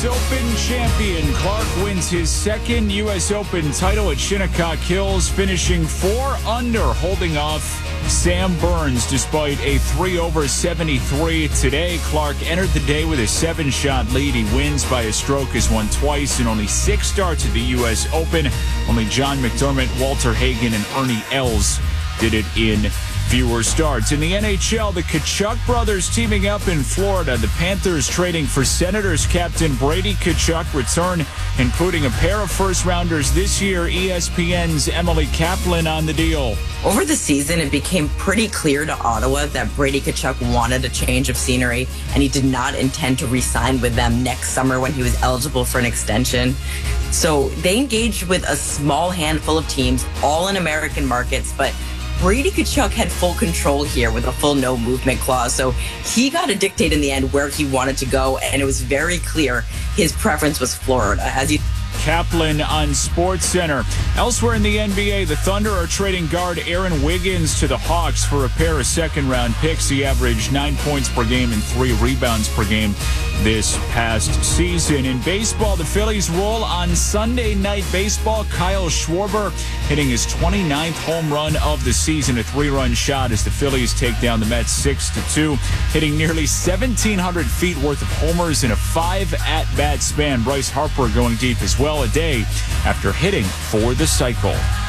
Open champion. Clark wins his second U.S. Open title at Shinnecock Hills, finishing 4 under, holding off Sam Burns despite a 3-over-73. Today, Clark entered the day with a 7-shot lead. He wins by a stroke, has won twice in only 6 starts at the U.S. Open. Only John McDermott, Walter Hagen, and Ernie Els did it in fewer starts. In the NHL, the Tkachuk brothers teaming up in Florida. The Panthers trading for Senators captain Brady Tkachuk return, including a pair of first-rounders this year. ESPN's Emily Kaplan on the deal. Over the season, it became pretty clear to Ottawa that Brady Tkachuk wanted a change of scenery, and he did not intend to re-sign with them next summer when he was eligible for an extension. So they engaged with a small handful of teams, all in American markets, but Brady Tkachuk had full control here with a full no movement clause, so he got to dictate in the end where he wanted to go, and it was very clear his preference was Florida. As you Kaplan on SportsCenter. Elsewhere in the NBA, the Thunder are trading guard Aaron Wiggins to the Hawks for a pair of second-round picks. He averaged 9 points per game and 3 rebounds per game this past season. In baseball, the Phillies roll on Sunday Night Baseball. Kyle Schwarber hitting his 29th home run of the season, a 3-run shot as the Phillies take down the Mets 6-2, hitting nearly 1,700 feet worth of homers in a 5-at-bat span. Bryce Harper going deep as well, a day after hitting for the cycle.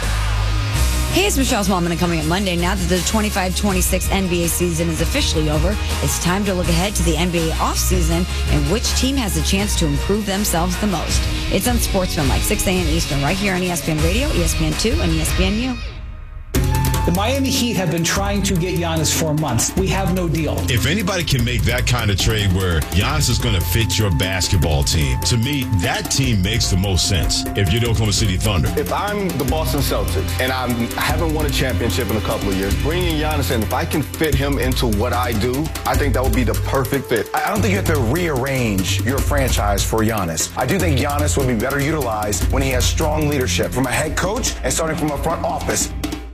Hey, it's Michelle Smallman, and coming up Monday, now that the 25-26 NBA season is officially over, it's time to look ahead to the NBA offseason and which team has a chance to improve themselves the most. It's on Sportsman, like 6 a.m. Eastern, right here on ESPN Radio, ESPN2, and ESPNU. The Miami Heat have been trying to get Giannis for months. We have no deal. If anybody can make that kind of trade where Giannis is going to fit your basketball team, to me, that team makes the most sense if you're the Oklahoma City Thunder. If I'm the Boston Celtics and I haven't won a championship in a couple of years, bringing Giannis in, if I can fit him into what I do, I think that would be the perfect fit. I don't think you have to rearrange your franchise for Giannis. I do think Giannis would be better utilized when he has strong leadership from a head coach and starting from a front office.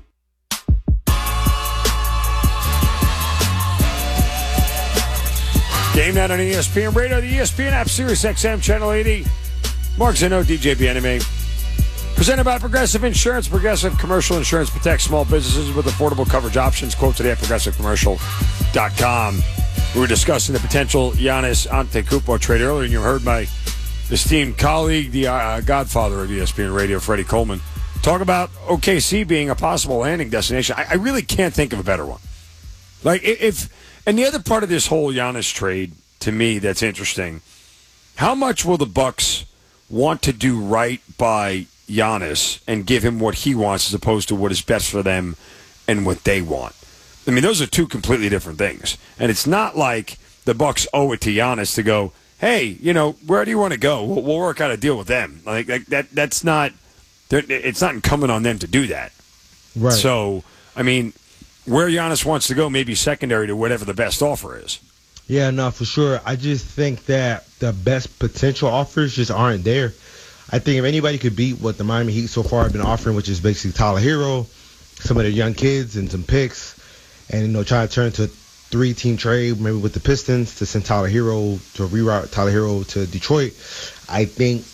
Game night on ESPN Radio, the ESPN app, Sirius XM, Channel 80. Mark Zeno, DJ BNMA. Presented by Progressive Insurance. Progressive Commercial Insurance protects small businesses with affordable coverage options. Quote today at progressivecommercial.com. We were discussing the potential Giannis Antetokounmpo trade earlier, and you heard my esteemed colleague, the godfather of ESPN Radio, Freddie Coleman, talk about OKC being a possible landing destination. I really can't think of a better one. Like, and the other part of this whole Giannis trade, to me, that's interesting, how much will the Bucks want to do right by Giannis and give him what he wants as opposed to what is best for them and what they want? I mean, those are two completely different things. And it's not like the Bucks owe it to Giannis to go, hey, where do you want to go? We'll work out a deal with them. Like that's not, it's not incumbent on them to do that. Right. So, I mean, where Giannis wants to go may be secondary to whatever the best offer is. Yeah, no, for sure. I just think that the best potential offers just aren't there. I think if anybody could beat what the Miami Heat so far have been offering, which is basically Tyler Hero, some of their young kids, and some picks, and try to turn to a 3-team trade, maybe with the Pistons, to send Tyler Hero, to reroute Tyler Hero to Detroit, I think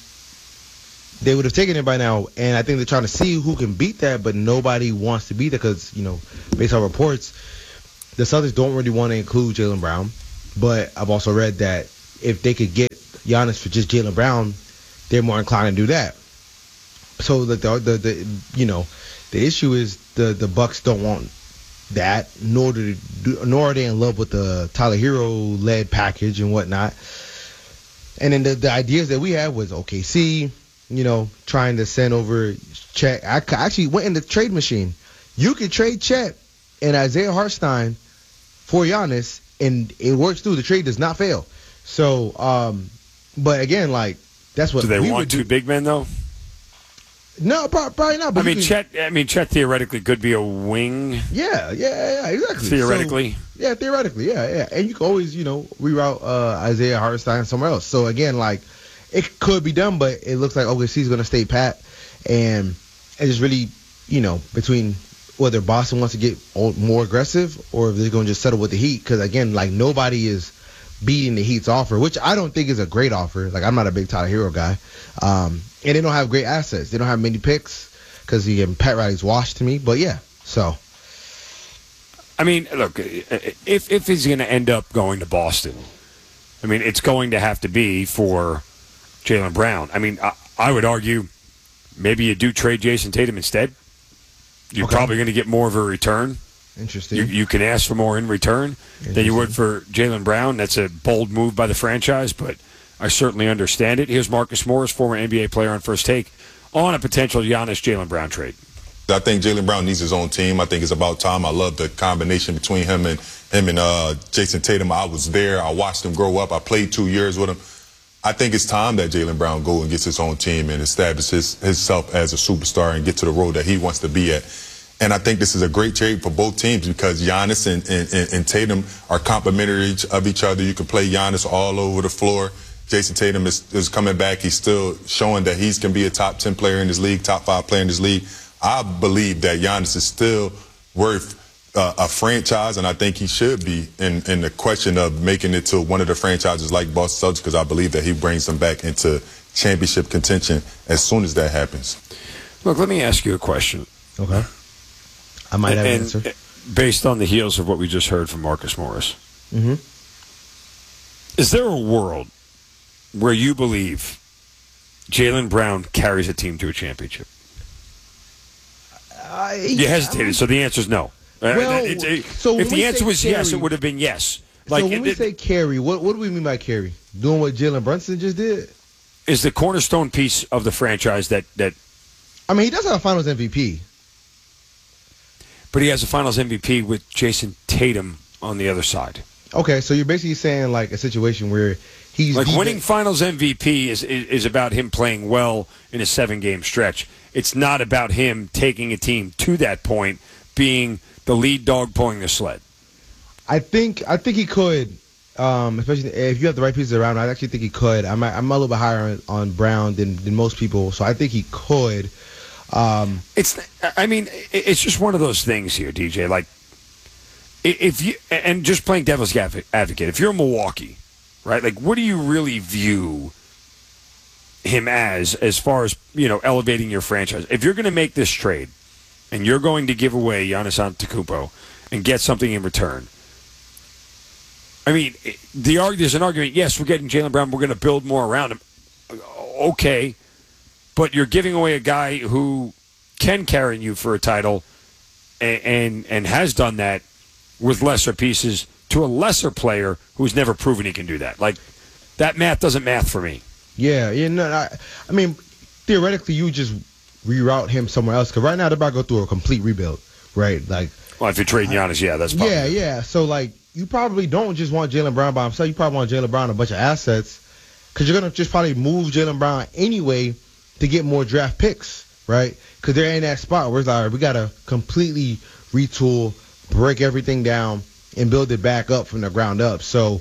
they would have taken it by now. And I think they're trying to see who can beat that, but nobody wants to beat that because, based on reports, the Celtics don't really want to include Jaylen Brown. But I've also read that if they could get Giannis for just Jaylen Brown, they're more inclined to do that. So the issue is the Bucks don't want that, nor are they in love with the Tyler Hero led package and whatnot. And then the ideas that we had was OKC, trying to send over Chet. I actually went in the trade machine. You could trade Chet and Isaiah Hartenstein for Giannis, and it works through. The trade does not fail. So, but again, that's what. Do they want two big men though? No, probably not. But Chet theoretically could be a wing. Yeah, exactly. Theoretically. Theoretically, yeah. And you can always, reroute Isaiah Hartenstein somewhere else. So again, it could be done, but it looks like OKC is going to stay pat, and it's really, between whether Boston wants to get more aggressive or if they're going to just settle with the Heat, because again, nobody is beating the Heat's offer, which I don't think is a great offer. Like, I'm not a big Tyler Hero guy. And they don't have great assets. They don't have many picks because Pat Riley's washed to me. But, yeah, so. I mean, look, if he's going to end up going to Boston, I mean, it's going to have to be for Jaylen Brown. I mean, I would argue maybe you do trade Jason Tatum instead. You're probably going to get more of a return. Interesting. You can ask for more in return than you would for Jaylen Brown. That's a bold move by the franchise, but I certainly understand it. Here's Marcus Morris, former NBA player on First Take, on a potential Giannis-Jaylen Brown trade. I think Jaylen Brown needs his own team. I think it's about time. I love the combination between him and Jason Tatum. I was there. I watched him grow up. I played 2 years with him. I think it's time that Jaylen Brown go and gets his own team and establishes himself as a superstar and get to the road that he wants to be at. And I think this is a great trade for both teams because Giannis and Tatum are complementary of each other. You can play Giannis all over the floor. Jason Tatum is coming back. He's still showing that he can be a top 10 player in this league, top 5 player in this league. I believe that Giannis is still worth a franchise, and I think he should be in the question of making it to one of the franchises like Boston Celtics because I believe that he brings them back into championship contention as soon as that happens. Look, let me ask you a question. Okay. I might have an answer. Based on the heels of what we just heard from Marcus Morris. Mm-hmm. Is there a world where you believe Jaylen Brown carries a team to a championship? You hesitated, so the answer is no. Well, so if the answer was yes, it would have been yes. Like, so when we say carry, what do we mean by carry? Doing what Jalen Brunson just did? Is the cornerstone piece of the franchise that I mean, he does have a Finals MVP. But he has a Finals MVP with Jason Tatum on the other side. Okay, so you're basically saying like a situation where he's like winning Finals MVP is about him playing well in a 7-game stretch. It's not about him taking a team to that point, being the lead dog pulling the sled. I think he could, especially if you have the right pieces around. I actually think he could. I'm a little bit higher on Brown than most people, so I think he could. It's just one of those things here, DJ. Like, if you and just playing devil's advocate, if you're Milwaukee, right? Like, what do you really view him as far as, elevating your franchise? If you're going to make this trade and you're going to give away Giannis Antetokounmpo and get something in return, I mean, there's an argument. Yes, we're getting Jaylen Brown. We're going to build more around him. Okay. But you're giving away a guy who can carry you for a title and has done that with lesser pieces to a lesser player who's never proven he can do that. Like, that math doesn't math for me. Yeah. I mean, theoretically, you just reroute him somewhere else. Because right now, they're about to go through a complete rebuild, right? Like, well, if you're trading Giannis, that's probably Yeah. So, like, you probably don't just want Jaylen Brown by himself. You probably want Jaylen Brown and a bunch of assets because you're going to just probably move Jaylen Brown anyway to get more draft picks, right? Because they're in that spot where it's like, all right, we got to completely retool, break everything down, and build it back up from the ground up. So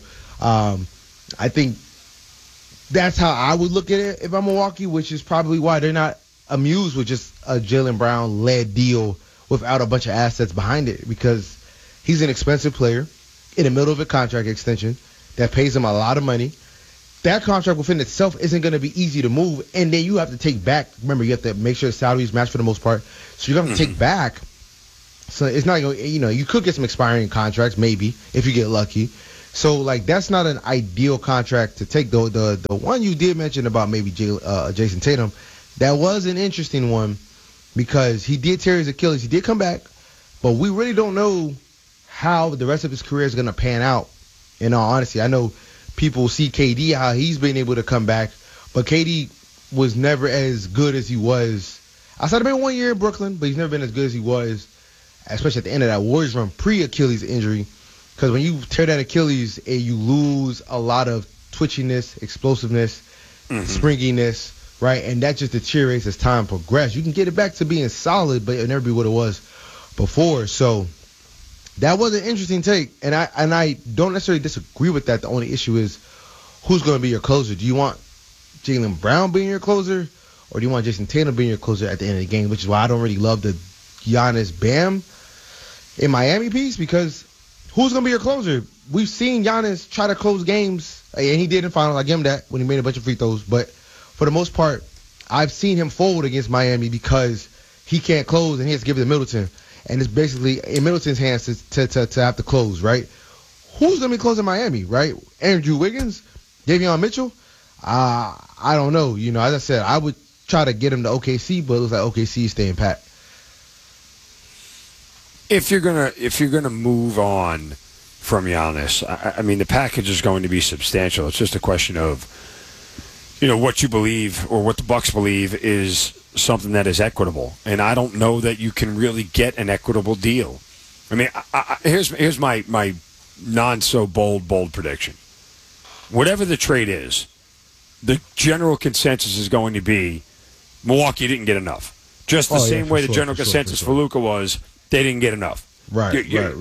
I think that's how I would look at it if I'm Milwaukee, which is probably why they're not amused with just a Jaylen Brown-led deal without a bunch of assets behind it, because he's an expensive player in the middle of a contract extension that pays him a lot of money. That contract within itself isn't going to be easy to move, and then you have to take back. Remember, you have to make sure the salary is matched for the most part, so you're going to take back. So it's not going. You could get some expiring contracts maybe if you get lucky. So like that's not an ideal contract to take. The one you did mention about maybe Jason Tatum, that was an interesting one because he did tear his Achilles. He did come back, but we really don't know how the rest of his career is going to pan out. In all honesty, I know people see KD, how he's been able to come back, but KD was never as good as he was. Outside of maybe 1 year in Brooklyn, but he's never been as good as he was, especially at the end of that Warriors run pre-Achilles injury. Because when you tear that Achilles, you lose a lot of twitchiness, explosiveness, springiness, right? And that just deteriorates as time progresses. You can get it back to being solid, but it'll never be what it was before. So that was an interesting take, and I don't necessarily disagree with that. The only issue is who's going to be your closer. Do you want Jaylen Brown being your closer, or do you want Jason Tatum being your closer at the end of the game? Which is why I don't really love the Giannis Bam in Miami piece, because who's going to be your closer? We've seen Giannis try to close games, and he did in finals. I give him that when he made a bunch of free throws. But for the most part, I've seen him fold against Miami because he can't close, and he has to give it to Middleton. And it's basically in Middleton's hands to have to close, right? Who's going to be closing Miami, right? Andrew Wiggins? Davion Mitchell? I don't know. You know, as I said, I would try to get him to OKC, but it looks like OKC is staying pat. If you're gonna move on from Giannis, I mean, the package is going to be substantial. It's just a question of, you know, what you believe or what the Bucks believe is something that is equitable. And I don't know that you can really get an equitable deal. I mean, here's my non-so-bold prediction. Whatever the trade is, the general consensus is going to be Milwaukee didn't get enough. Just the same way the general consensus for Luka was they didn't get enough. Right.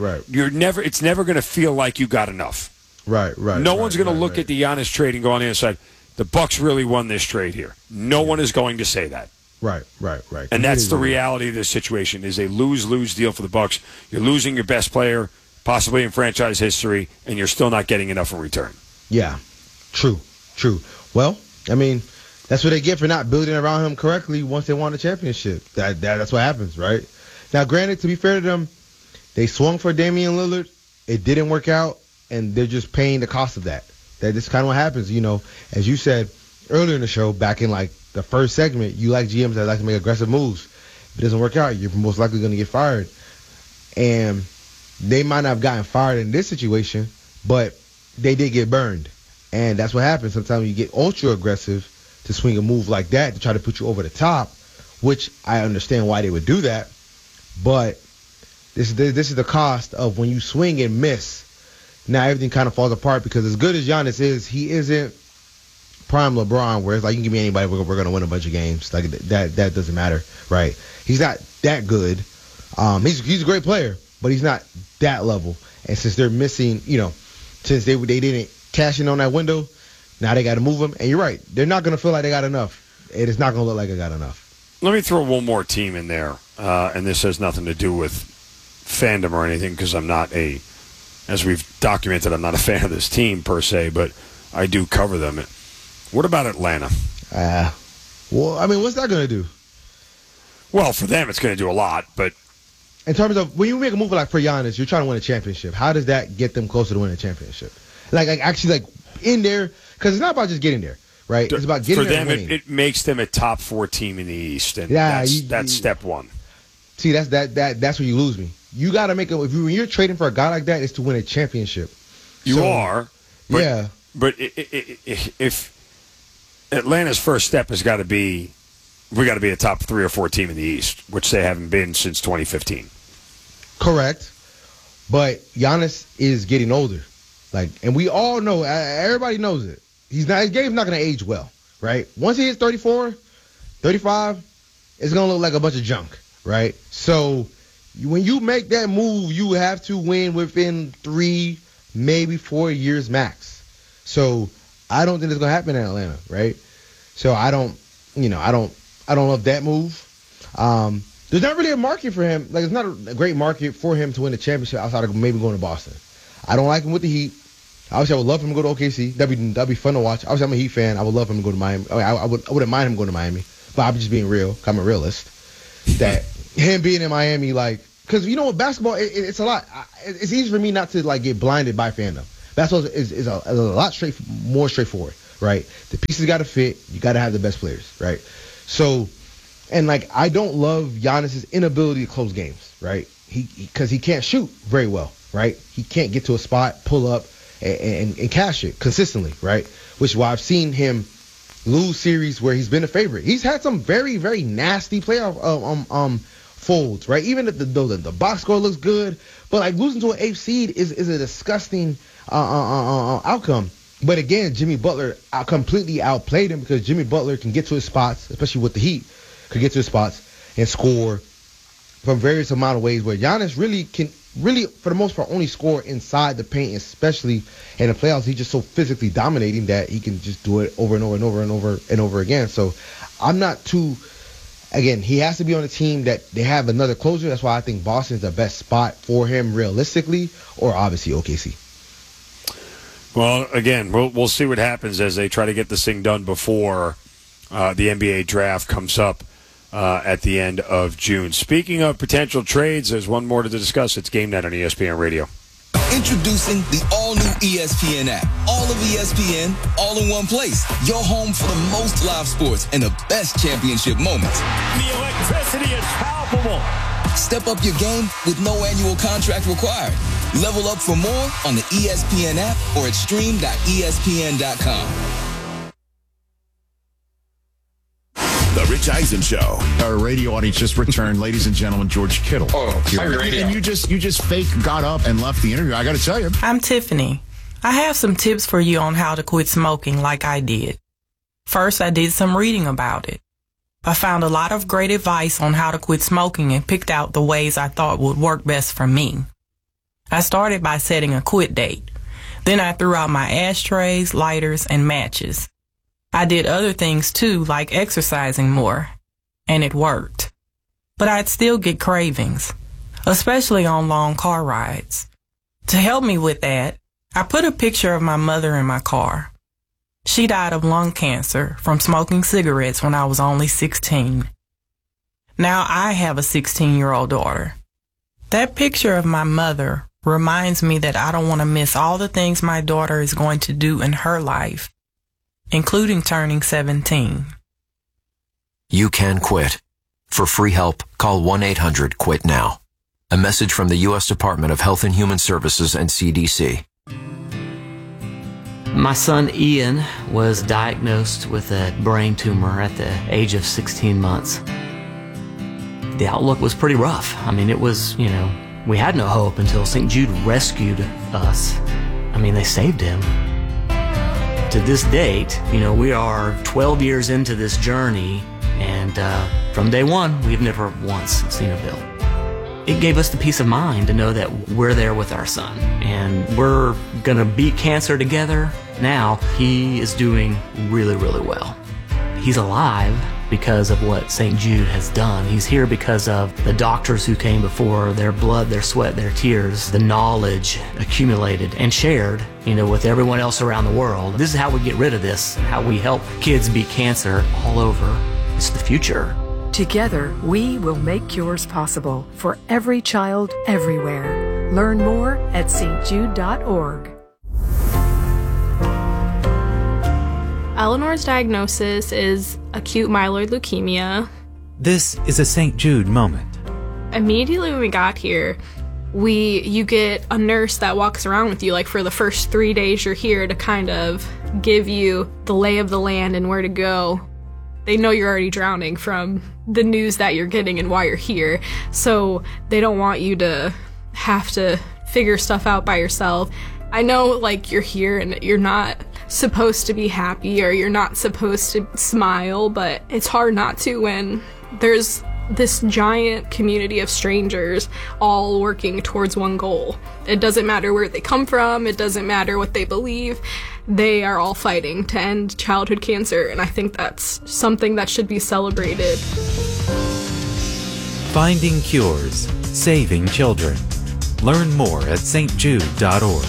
It's never going to feel like you got enough. Right. No one's going to look at the Giannis trade and go on the inside, the Bucks really won this trade here. No one is going to say that. Right. And that's the reality of this situation, is a lose-lose deal for the Bucks. You're losing your best player, possibly in franchise history, and you're still not getting enough in return. Yeah, true. Well, I mean, that's what they get for not building around him correctly once they won the championship. That's what happens, right? Now, granted, to be fair to them, they swung for Damian Lillard. It didn't work out, and they're just paying the cost of that. That's kind of what happens, you know. As you said earlier in the show, back in like the first segment, you like GMs that like to make aggressive moves. If it doesn't work out, you're most likely going to get fired. And they might not have gotten fired in this situation, but they did get burned. And that's what happens. Sometimes you get ultra aggressive to swing a move like that to try to put you over the top, which I understand why they would do that. But this is the cost of when you swing and miss. Now everything kind of falls apart, because as good as Giannis is, he isn't prime LeBron, where it's like, you can give me anybody, we're going to win a bunch of games. Like that doesn't matter, right? He's not that good. He's a great player, but he's not that level. And since they're missing, you know, since they didn't cash in on that window, now they got to move him. And you're right, they're not going to feel like they got enough. It is not going to look like they got enough. Let me throw one more team in there, and this has nothing to do with fandom or anything, because I'm not as we've documented, I'm not a fan of this team per se, but I do cover them. What about Atlanta? Well, I mean, what's that going to do? Well, for them, it's going to do a lot, but in terms of when you make a move like for Giannis, you're trying to win a championship. How does that get them closer to winning a championship? Like actually, like in there, because it's not about just getting there, right? It's about getting there. For them, it makes them a top 4 team in the East, and that's step one. See, that's where you lose me. You got to make it. When you're trading for a guy like that, it's to win a championship. You are, but, yeah. But if Atlanta's first step has got to be, we got to be a top 3 or 4 team in the East, which they haven't been since 2015. Correct, but Giannis is getting older, and we all know. Everybody knows it. His game's not going to age well, right? Once he hits 34, 35, it's going to look like a bunch of junk, right? So when you make that move, you have to win within 3, maybe 4 years max. So I don't think it's going to happen in Atlanta, right? So I don't love that move. There's not really a market for him. Like, it's not a great market for him to win the championship outside of maybe going to Boston. I don't like him with the Heat. Obviously, I would love him to go to OKC. That'd be fun to watch. Obviously, I'm a Heat fan. I would love him to go to Miami. I wouldn't mind him going to Miami, but I'm just being real. I'm a realist. That him being in Miami, because you know what, basketball, it's a lot. It's easy for me not to get blinded by fandom. Basketball is a lot more straightforward, right? The pieces got to fit. You got to have the best players, right? So, and I don't love Giannis's inability to close games, right? Because he can't shoot very well, right? He can't get to a spot, pull up, and cash it consistently, right? Which is why I've seen him lose series where he's been a favorite. He's had some very, very nasty playoff folds, right? Even if the box score looks good, but losing to an 8th seed is a disgusting outcome. But again, Jimmy Butler completely outplayed him, because Jimmy Butler can get to his spots, especially with the Heat, could get to his spots and score from various amount of ways, where Giannis can, for the most part, only score inside the paint, especially in the playoffs. He's just so physically dominating that he can just do it over and over and over and over and over again. So I'm not too Again, he has to be on a team that they have another closer. That's why I think Boston's the best spot for him realistically, or obviously OKC. Well, again, we'll see what happens as they try to get this thing done before the NBA draft comes up at the end of June. Speaking of potential trades, there's one more to discuss. It's Game Night on ESPN Radio. Introducing the all-new ESPN app. All of ESPN, all in one place. Your home for the most live sports and the best championship moments. The electricity is palpable. Step up your game with no annual contract required. Level up for more on the ESPN app or at stream.espn.com. The Rich Eisen Show. Our radio audience just returned, ladies and gentlemen, George Kittle. And you just fake got up and left the interview. I got to tell you. I'm Tiffany. I have some tips for you on how to quit smoking like I did. First, I did some reading about it. I found a lot of great advice on how to quit smoking and picked out the ways I thought would work best for me. I started by setting a quit date. Then I threw out my ashtrays, lighters, and matches. I did other things too, like exercising more, and it worked. But I'd still get cravings, especially on long car rides. To help me with that, I put a picture of my mother in my car. She died of lung cancer from smoking cigarettes when I was only 16. Now I have a 16-year-old daughter. That picture of my mother reminds me that I don't want to miss all the things my daughter is going to do in her life, including turning 17. You can quit. For free help, call 1-800-QUIT-NOW. A message from the U.S. Department of Health and Human Services and CDC. My son Ian was diagnosed with a brain tumor at the age of 16 months. The outlook was pretty rough. I mean, it was, we had no hope until St. Jude rescued us. I mean, they saved him. To this date, we are 12 years into this journey, and from day one, we've never once seen a bill. It gave us the peace of mind to know that we're there with our son, and we're going to beat cancer together. Now, he is doing really, really well. He's alive because of what St. Jude has done. He's here because of the doctors who came before, their blood, their sweat, their tears, the knowledge accumulated and shared, with everyone else around the world. This is how we get rid of this, how we help kids beat cancer all over. It's the future. Together, we will make cures possible for every child everywhere. Learn more at stjude.org. Eleanor's diagnosis is acute myeloid leukemia. This is a St. Jude moment. Immediately when we got here, you get a nurse that walks around with you, like for the first 3 days you're here, to kind of give you the lay of the land and where to go. They know you're already drowning from the news that you're getting and why you're here, so they don't want you to have to figure stuff out by yourself. I know, you're here and you're not supposed to be happy or you're not supposed to smile, but it's hard not to when there's this giant community of strangers all working towards one goal. It doesn't matter where they come from, it doesn't matter what they believe, they are all fighting to end childhood cancer, and I think that's something that should be celebrated. Finding cures, saving children. Learn more at stjude.org.